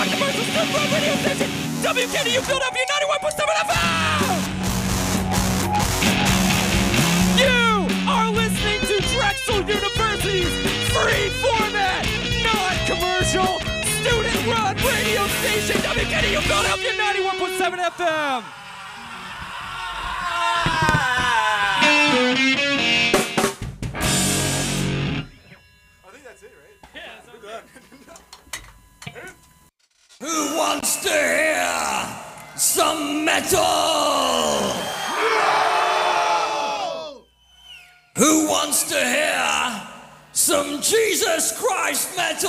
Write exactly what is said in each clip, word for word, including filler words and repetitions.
non-commercial student-run radio station, W K D U Philadelphia ninety-one point seven F M! You are listening to Drexel University's free format, non-commercial, student-run radio station, W K D U Philadelphia ninety-one point seven F M! Who wants to hear some metal? No! Who wants to hear some Jesus Christ metal?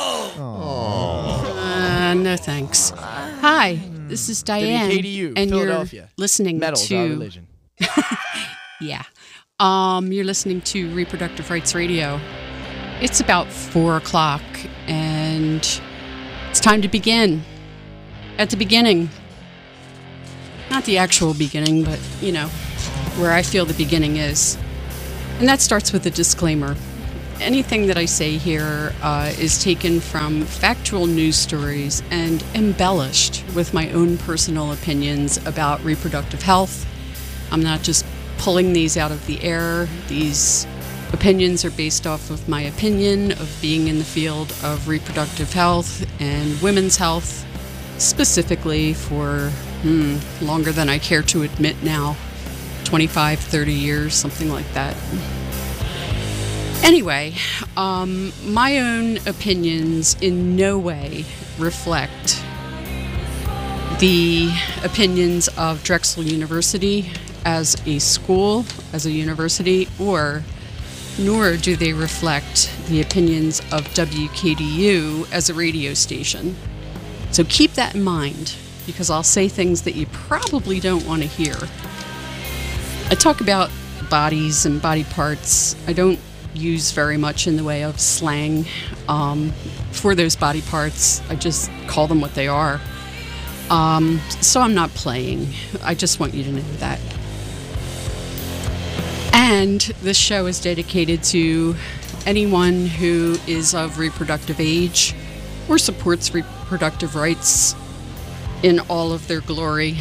Uh, no thanks. Hi, this is Diane, W K D U, and Philadelphia. you're listening Metal's to our religion. yeah, um, you're listening to Reproductive Rights Radio. It's about four o'clock, and it's time to begin. At the beginning. Not the actual beginning, but, you know, where I feel the beginning is. And that starts with a disclaimer. Anything that I say here uh, is taken from factual news stories and embellished with my own personal opinions about reproductive health. I'm not just pulling these out of the air. These opinions are based off of my opinion of being in the field of reproductive health and women's health, specifically for hmm, longer than I care to admit now, twenty-five, thirty years, something like that. Anyway, um, my own opinions in no way reflect the opinions of Drexel University as a school, as a university, or nor do they reflect the opinions of W K D U as a radio station. So keep that in mind, because I'll say things that you probably don't want to hear. I talk about bodies and body parts. I don't use very much in the way of slang um, for those body parts. I just call them what they are. Um, so I'm not playing. I just want you to know that. And this show is dedicated to anyone who is of reproductive age or supports reproductive rights in all of their glory.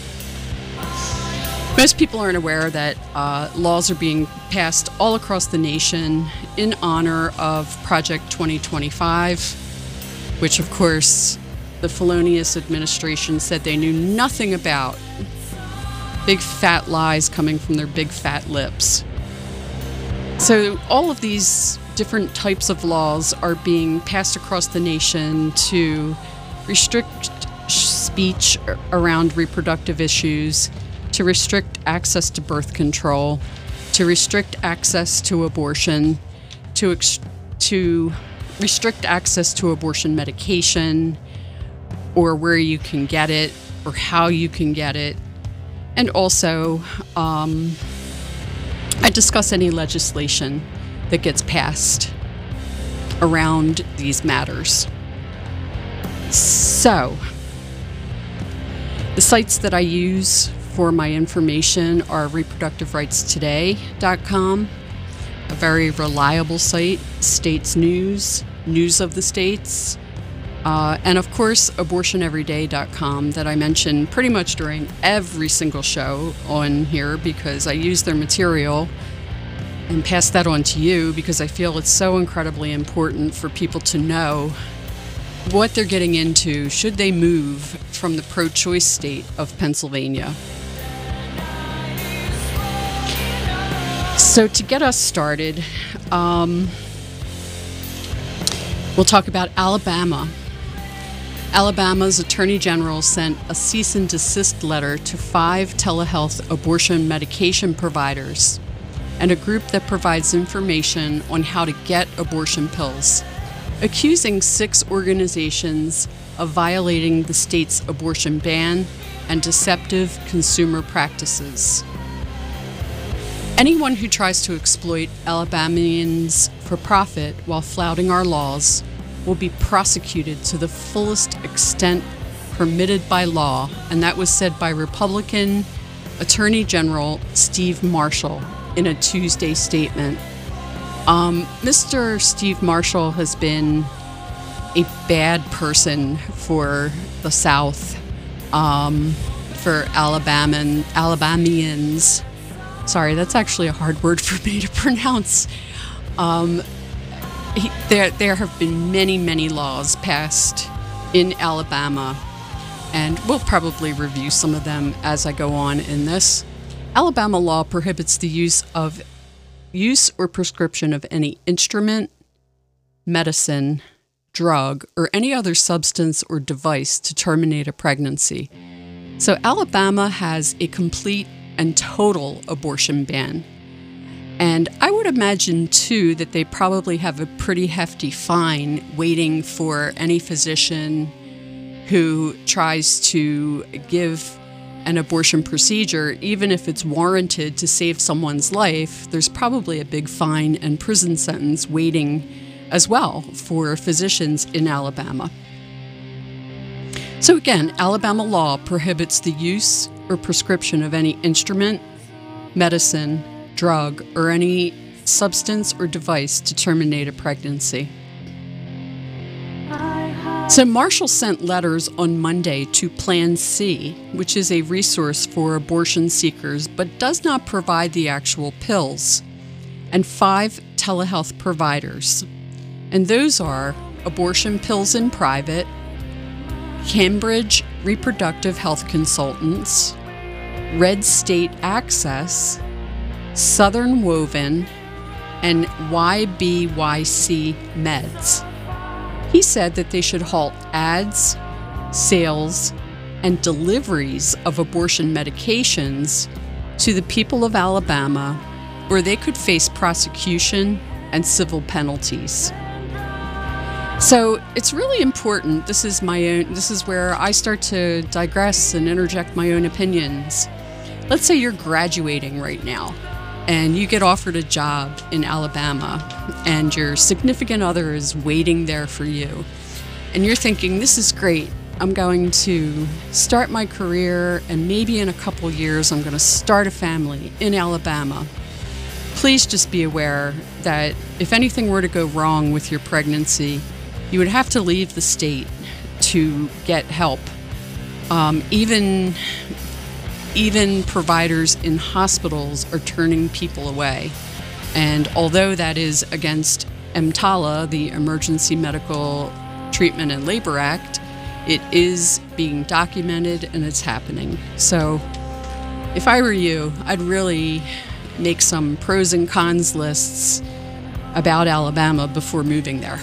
Most people aren't aware that uh, laws are being passed all across the nation in honor of Project twenty twenty-five, which, of course, the felonious administration said they knew nothing about. Big fat lies coming from their big fat lips. So all of these different types of laws are being passed across the nation to restrict speech around reproductive issues, to restrict access to birth control, to restrict access to abortion, to ex- to restrict access to abortion medication, or where you can get it, or how you can get it. And also, um, I discuss any legislation that gets passed around these matters. So, the sites that I use for my information are reproductive rights today dot com, a very reliable site, States News, News of the States, Uh, and of course, abortion every day dot com that I mention pretty much during every single show on here, because I use their material and pass that on to you because I feel it's so incredibly important for people to know what they're getting into should they move from the pro-choice state of Pennsylvania. So to get us started, um, we'll talk about Alabama. Alabama's Attorney General sent a cease and desist letter to five telehealth abortion medication providers and a group that provides information on how to get abortion pills, accusing six organizations of violating the state's abortion ban and deceptive consumer practices. Anyone who tries to exploit Alabamians for profit while flouting our laws will be prosecuted to the fullest extent permitted by law, and that was said by Republican Attorney General Steve Marshall in a Tuesday statement. Um, Mister Steve Marshall has been a bad person for the South, um, for Alabaman, Alabamians. Sorry, that's actually a hard word for me to pronounce. Um, he, there, there have been many, many laws passed in Alabama, and we'll probably review some of them as I go on in this. Alabama law prohibits the use of use or prescription of any instrument, medicine, drug, or any other substance or device to terminate a pregnancy. So Alabama has a complete and total abortion ban. And I would imagine, too, that they probably have a pretty hefty fine waiting for any physician who tries to give an abortion procedure, even if it's warranted to save someone's life. There's probably a big fine and prison sentence waiting as well for physicians in Alabama. So again, Alabama law prohibits the use or prescription of any instrument, medicine, drug, or any substance or device to terminate a pregnancy. So Marshall sent letters on Monday to Plan C, which is a resource for abortion seekers but does not provide the actual pills, and five telehealth providers. And those are Abortion Pills in Private, Cambridge Reproductive Health Consultants, Red State Access, Southern Woven, and Y B Y C Meds. He said that they should halt ads, sales, and deliveries of abortion medications to the people of Alabama, or they could face prosecution and civil penalties. So it's really important. This is my own, this is where I start to digress and interject my own opinions. Let's say you're graduating right now and you get offered a job in Alabama and your significant other is waiting there for you. And you're thinking, this is great. I'm going to start my career and maybe in a couple years I'm going to start a family in Alabama. Please just be aware that if anything were to go wrong with your pregnancy, you would have to leave the state to get help. Um, even, even providers in hospitals are turning people away. And although that is against EMTALA, the Emergency Medical Treatment and Labor Act, it is being documented and it's happening. So if I were you, I'd really make some pros and cons lists about Alabama before moving there.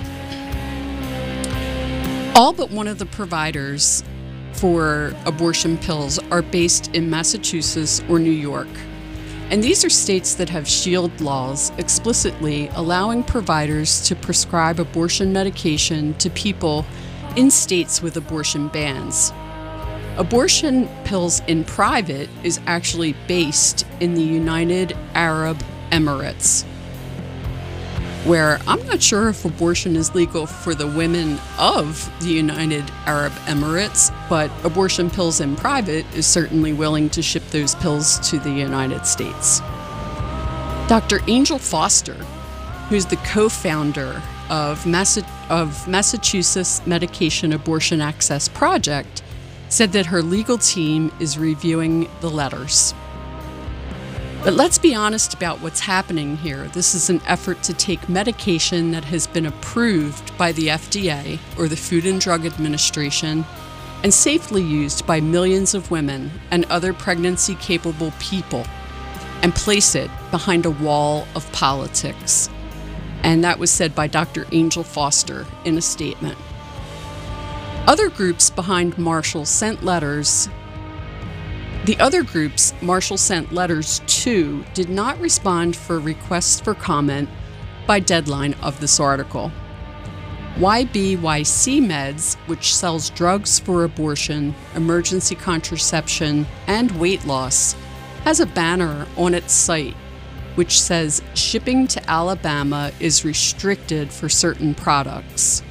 All but one of the providers for abortion pills are based in Massachusetts or New York. And these are states that have shield laws explicitly allowing providers to prescribe abortion medication to people in states with abortion bans. Abortion Pills in Private is actually based in the United Arab Emirates, where I'm not sure if abortion is legal for the women of the United Arab Emirates, but Abortion Pills in Private is certainly willing to ship those pills to the United States. Doctor Angel Foster, who's the co-founder of, Massa- of Massachusetts Medication Abortion Access Project, said that her legal team is reviewing the letters. But let's be honest about what's happening here. This is an effort to take medication that has been approved by the F D A, or the Food and Drug Administration, and safely used by millions of women and other pregnancy-capable people, and place it behind a wall of politics. And that was said by Doctor Angel Foster in a statement. Other groups behind Marshall sent letters The other groups Marshall sent letters to did not respond for requests for comment by deadline of this article. Y B Y C Meds, which sells drugs for abortion, emergency contraception, and weight loss, has a banner on its site which says shipping to Alabama is restricted for certain products.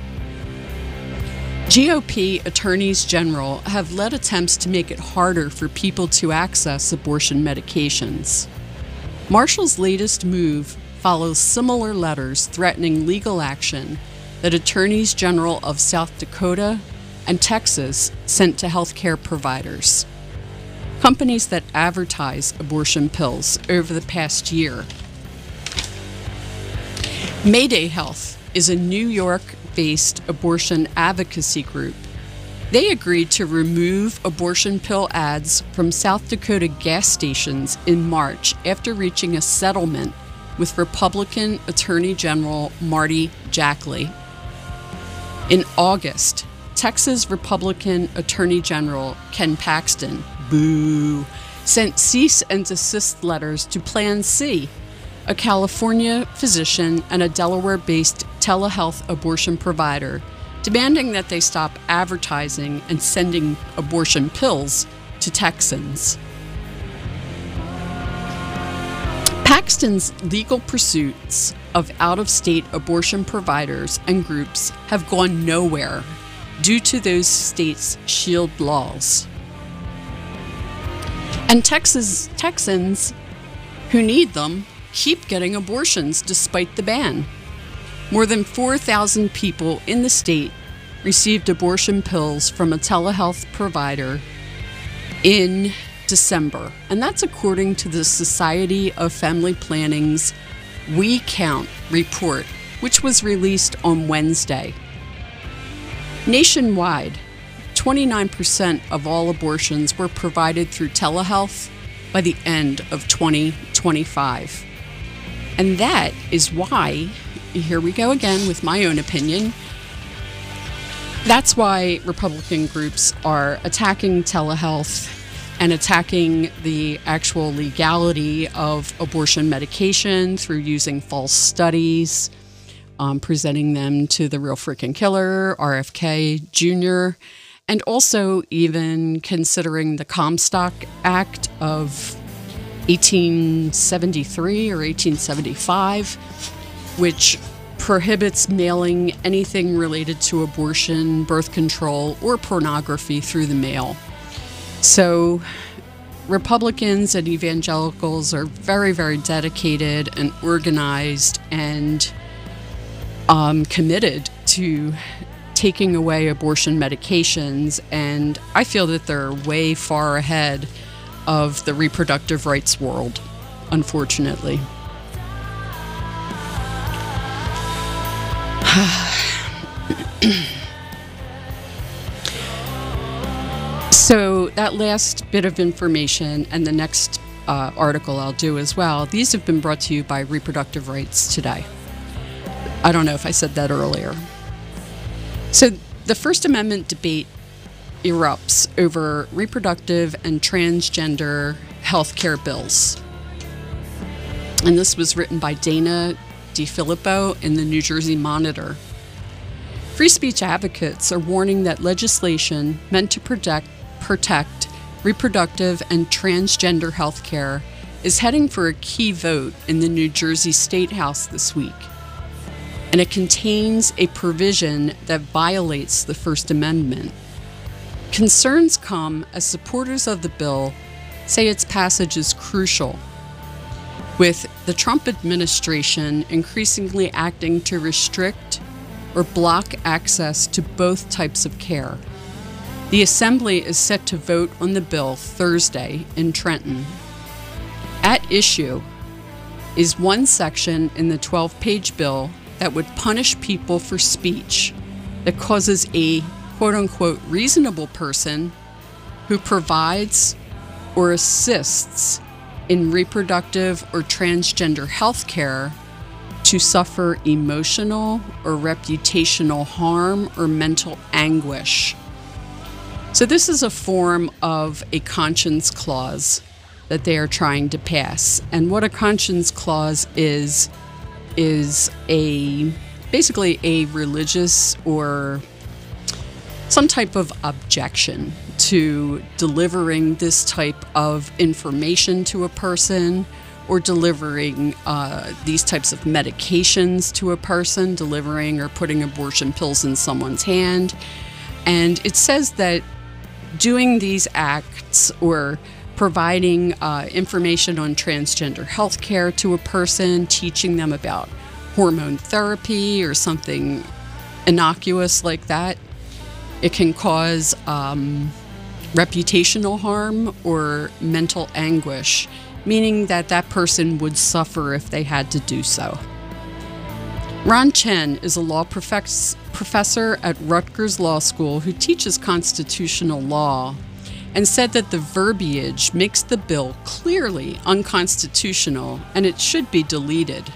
G O P attorneys general have led attempts to make it harder for people to access abortion medications. Marshall's latest move follows similar letters threatening legal action that attorneys general of South Dakota and Texas sent to healthcare providers, companies that advertise abortion pills, over the past year. Mayday Health is a New York-based abortion advocacy group. They agreed to remove abortion pill ads from South Dakota gas stations in March after reaching a settlement with Republican Attorney General Marty Jackley. In August, Texas Republican Attorney General Ken Paxton, boo, sent cease and desist letters to Plan C, a California physician and a Delaware-based telehealth abortion provider, demanding that they stop advertising and sending abortion pills to Texans. Paxton's legal pursuits of out-of-state abortion providers and groups have gone nowhere due to those states' shield laws. And Texas Texans who need them keep getting abortions despite the ban. More than four thousand people in the state received abortion pills from a telehealth provider in December, and that's according to the Society of Family Planning's We Count report, which was released on Wednesday. Nationwide, twenty-nine percent of all abortions were provided through telehealth by the end of twenty twenty-five. And that is why, here we go again with my own opinion, that's why Republican groups are attacking telehealth and attacking the actual legality of abortion medication through using false studies, um, presenting them to the real freaking killer, R F K Junior, and also even considering the Comstock Act of eighteen seventy-three or eighteen seventy-five, which prohibits mailing anything related to abortion, birth control, or pornography through the mail. So Republicans and evangelicals are very, very dedicated and organized and um, committed to taking away abortion medications, and I feel that they're way far ahead of the reproductive rights world, unfortunately. So that last bit of information and the next uh, article I'll do as well, these have been brought to you by Reproductive Rights Today. I don't know if I said that earlier. So the First Amendment debate erupts over reproductive and transgender health care bills. And this was written by Dana DeFilippo in the New Jersey Monitor. Free speech advocates are warning that legislation meant to protect, protect reproductive and transgender health care is heading for a key vote in the New Jersey State House this week. And it contains a provision that violates the First Amendment. Concerns come as supporters of the bill say its passage is crucial, with the Trump administration increasingly acting to restrict or block access to both types of care. The Assembly is set to vote on the bill Thursday in Trenton. At issue is one section in the twelve-page bill that would punish people for speech that causes a quote-unquote reasonable person who provides or assists in reproductive or transgender health care to suffer emotional or reputational harm or mental anguish. So this is a form of a conscience clause that they are trying to pass. And what a conscience clause is, is a basically a religious or some type of objection to delivering this type of information to a person, or delivering uh, these types of medications to a person, delivering or putting abortion pills in someone's hand. And it says that doing these acts or providing uh, information on transgender health care to a person, teaching them about hormone therapy or something innocuous like that, it can cause um, reputational harm or mental anguish, meaning that that person would suffer if they had to do so. Ron Chen is a law profes- professor at Rutgers Law School who teaches constitutional law and said that the verbiage makes the bill clearly unconstitutional and it should be deleted.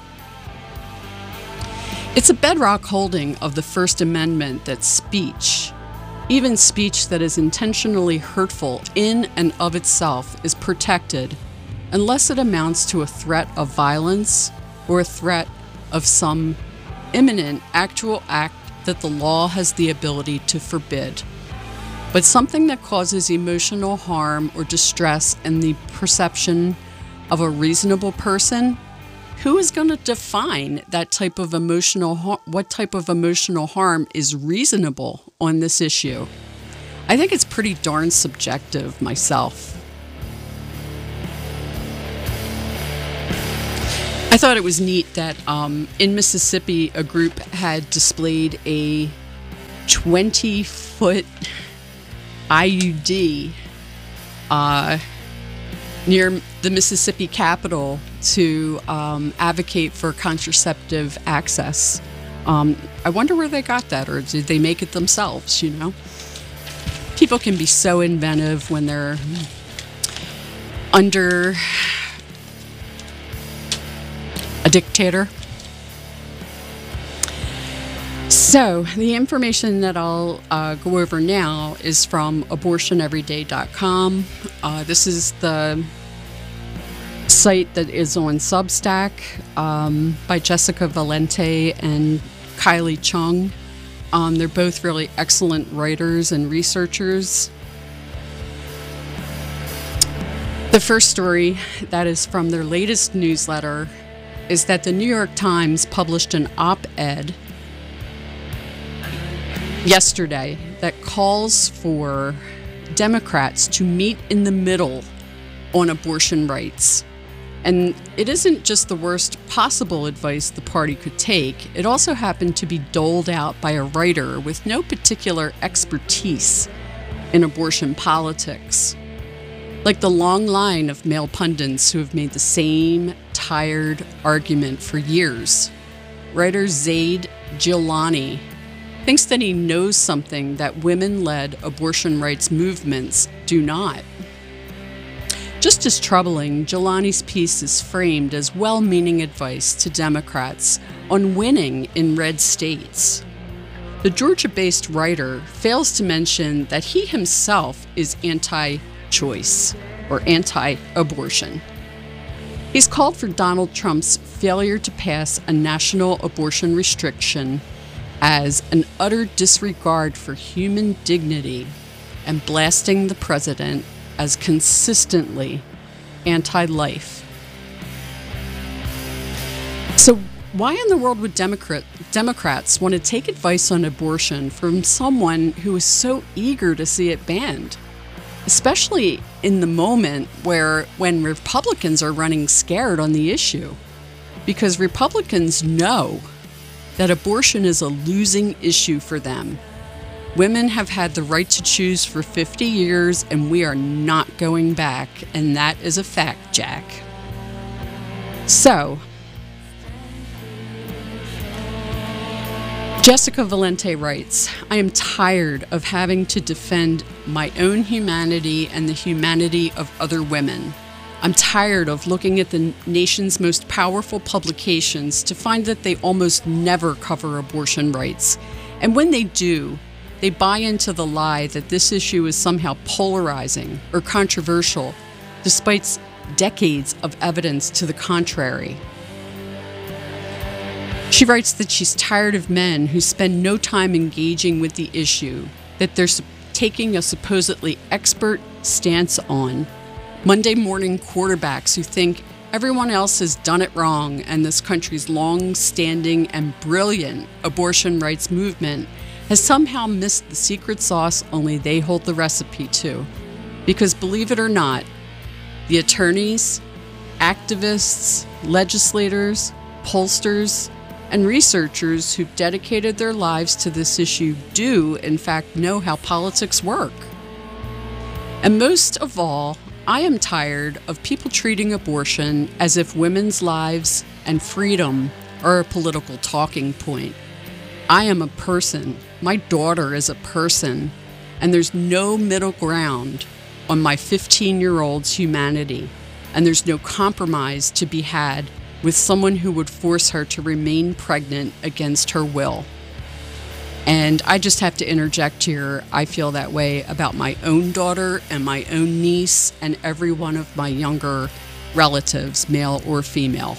It's a bedrock holding of the First Amendment that speech, even speech that is intentionally hurtful in and of itself, is protected unless it amounts to a threat of violence or a threat of some imminent actual act that the law has the ability to forbid. But something that causes emotional harm or distress in the perception of a reasonable person, who is going to define that type of emotional har- what type of emotional harm is reasonable on this issue? I think it's pretty darn subjective myself. I thought it was neat that um, in Mississippi, a group had displayed a twenty-foot I U D uh, near the Mississippi Capitol to um, advocate for contraceptive access. Um, I wonder where they got that, or did they make it themselves, you know? People can be so inventive when they're under a dictator. So, the information that I'll uh, go over now is from abortion everyday dot com. Uh, this is the site that is on Substack um, by Jessica Valente and Kylie Chung. Um, they're both really excellent writers and researchers. The first story that is from their latest newsletter is that the New York Times published an op-ed yesterday that calls for Democrats to meet in the middle on abortion rights. And it isn't just the worst possible advice the party could take. It also happened to be doled out by a writer with no particular expertise in abortion politics. Like the long line of male pundits who have made the same tired argument for years. Writer Zaid Jilani thinks that he knows something that women-led abortion rights movements do not. Just as troubling, Jilani's piece is framed as well-meaning advice to Democrats on winning in red states. The Georgia-based writer fails to mention that he himself is anti-choice or anti-abortion. He's called for Donald Trump's failure to pass a national abortion restriction as an utter disregard for human dignity and blasting the president as consistently anti-life. So why in the world would Democrat, Democrats want to take advice on abortion from someone who is so eager to see it banned? Especially in the moment where when Republicans are running scared on the issue. Because Republicans know that abortion is a losing issue for them. Women have had the right to choose for fifty years, and we are not going back, and that is a fact, Jack. So, Jessica Valente writes, I am tired of having to defend my own humanity and the humanity of other women. I'm tired of looking at the nation's most powerful publications to find that they almost never cover abortion rights. And when they do, they buy into the lie that this issue is somehow polarizing or controversial, despite decades of evidence to the contrary. She writes that she's tired of men who spend no time engaging with the issue, that they're taking a supposedly expert stance on, Monday morning quarterbacks who think everyone else has done it wrong and this country's long-standing and brilliant abortion rights movement has somehow missed the secret sauce only they hold the recipe to. Because believe it or not, the attorneys, activists, legislators, pollsters, And researchers who've dedicated their lives to this issue do, in fact, know how politics work. And most of all, I am tired of people treating abortion as if women's lives and freedom are a political talking point. I am a person. My daughter is a person. And there's no middle ground on my fifteen-year-old's humanity. And there's no compromise to be had with someone who would force her to remain pregnant against her will. And I just have to interject here, I feel that way about my own daughter and my own niece and every one of my younger relatives, male or female.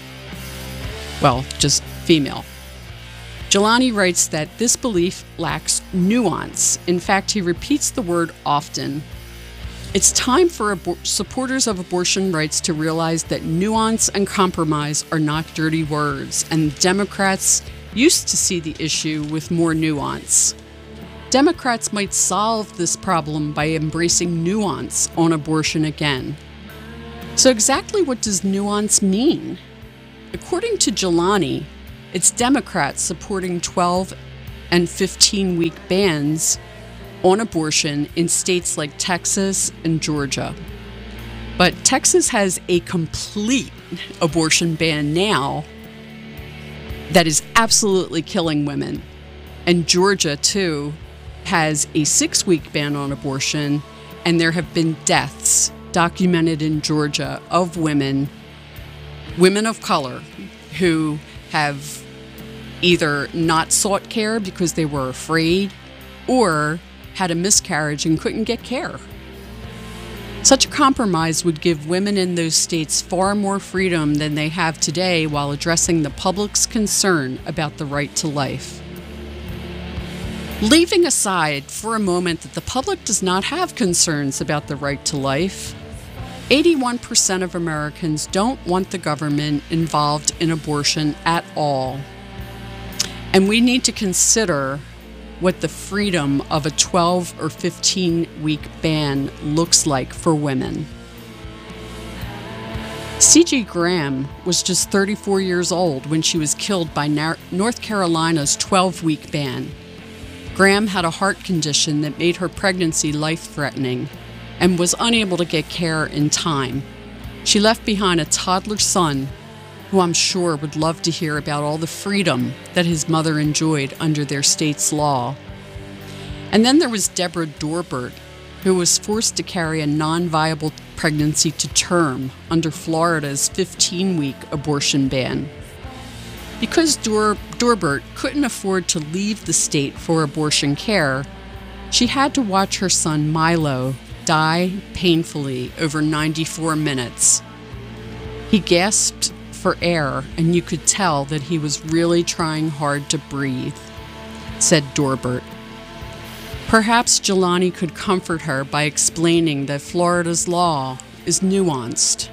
Well, just female. Jelani writes that this belief lacks nuance. In fact, he repeats the word often. It's time for abor- supporters of abortion rights to realize that nuance and compromise are not dirty words, and Democrats used to see the issue with more nuance. Democrats might solve this problem by embracing nuance on abortion again. So exactly what does nuance mean? According to Jelani, it's Democrats supporting twelve and fifteen-week bans on abortion in states like Texas and Georgia. But Texas has a complete abortion ban now that is absolutely killing women. And Georgia, too, has a six-week ban on abortion, and there have been deaths documented in Georgia of women, women of color, who have either not sought care because they were afraid or had a miscarriage and couldn't get care. Such a compromise would give women in those states far more freedom than they have today while addressing the public's concern about the right to life. Leaving aside for a moment that the public does not have concerns about the right to life, eighty-one percent of Americans don't want the government involved in abortion at all. And we need to consider what the freedom of a twelve or fifteen-week ban looks like for women. C J Graham was just thirty-four years old when she was killed by North Carolina's twelve-week ban. Graham had a heart condition that made her pregnancy life-threatening and was unable to get care in time. She left behind a toddler son who I'm sure would love to hear about all the freedom that his mother enjoyed under their state's law. And then there was Deborah Dorbert, who was forced to carry a non-viable pregnancy to term under Florida's fifteen-week abortion ban. Because Dor- Dorbert couldn't afford to leave the state for abortion care, she had to watch her son Milo die painfully over ninety-four minutes. He gasped for air, and you could tell that he was really trying hard to breathe, said Dorbert. Perhaps Jelani could comfort her by explaining that Florida's law is nuanced.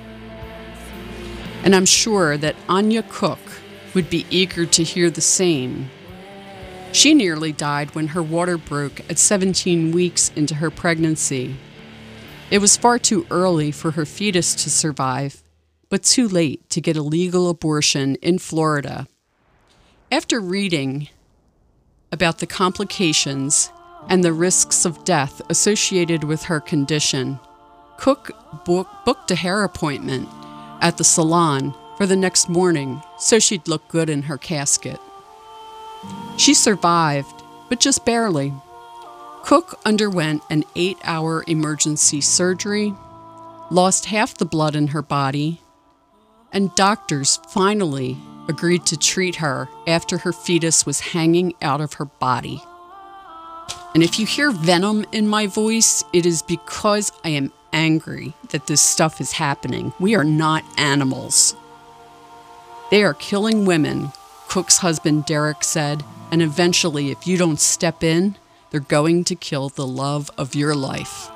And I'm sure that Anya Cook would be eager to hear the same. She nearly died when her water broke at seventeen weeks into her pregnancy. It was far too early for her fetus to survive, but too late to get a legal abortion in Florida. After reading about the complications and the risks of death associated with her condition, Cook book, booked a hair appointment at the salon for the next morning so she'd look good in her casket. She survived, but just barely. Cook underwent an eight-hour emergency surgery, lost half the blood in her body, and doctors finally agreed to treat her after her fetus was hanging out of her body. And if you hear venom in my voice, it is because I am angry that this stuff is happening. We are not animals. They are killing women, Cook's husband Derek said, and eventually, if you don't step in, they're going to kill the love of your life.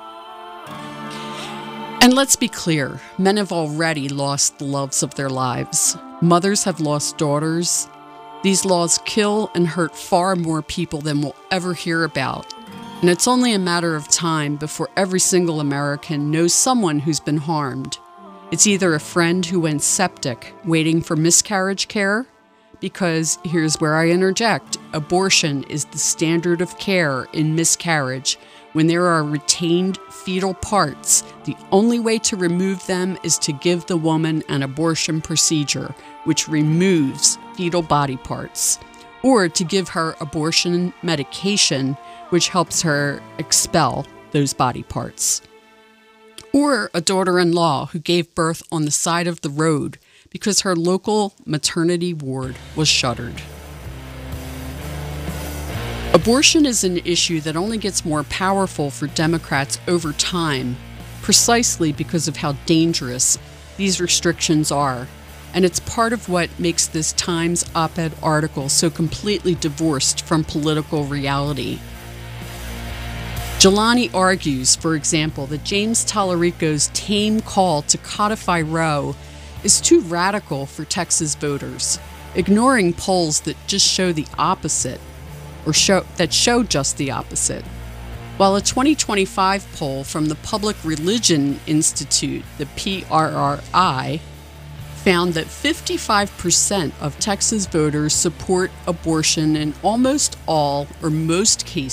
And let's be clear, men have already lost the loves of their lives. Mothers have lost daughters. These laws kill and hurt far more people than we'll ever hear about. And it's only a matter of time before every single American knows someone who's been harmed. It's either a friend who went septic waiting for miscarriage care, because here's where I interject. Abortion is the standard of care in miscarriage. When there are retained fetal parts, the only way to remove them is to give the woman an abortion procedure, which removes fetal body parts, or to give her abortion medication, which helps her expel those body parts. Or a daughter-in-law who gave birth on the side of the road because her local maternity ward was shuttered. Abortion is an issue that only gets more powerful for Democrats over time, precisely because of how dangerous these restrictions are. And it's part of what makes this Times op-ed article so completely divorced from political reality. Jelani argues, for example, that James Tallarico's tame call to codify Roe is too radical for Texas voters, ignoring polls that just show the opposite, or show that show just the opposite. While a twenty twenty-five poll from the Public Religion Institute, the P R R I, found that fifty-five percent of Texas voters support abortion in almost all or most cases